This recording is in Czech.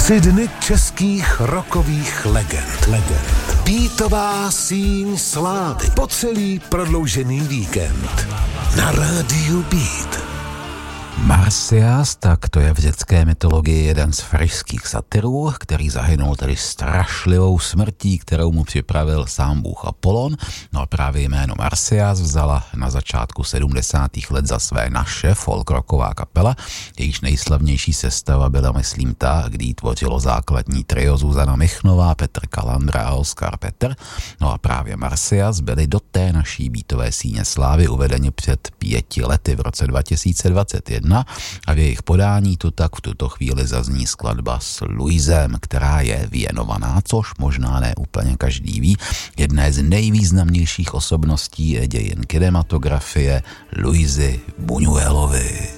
3 dny českých rockových legend. Beatová síň slávy po celý prodloužený víkend na rádiu Beat. Marsyas, tak to je v dětské mytologii jeden z frašských satyrů, který zahynul tedy strašlivou smrtí, kterou mu připravil sám bůh Apollon. No a právě jméno Marsyas vzala na začátku 70. let za své naše folkrocková kapela, jejíž nejslavnější sestava byla, myslím, ta, kdy ji tvořilo základní trio Zuzana Michnová, Petr Kalandra a Oskar Petr. No a právě Marsyas byli do té naší beatové síně slávy uvedeni před 5 lety v roce 2021 a v jejich podání tu tak v tuto chvíli zazní skladba s Luisem, která je věnovaná, což možná ne úplně každý ví, jedné z nejvýznamnějších osobností dějin kinematografie, Luisi Buñuelovi.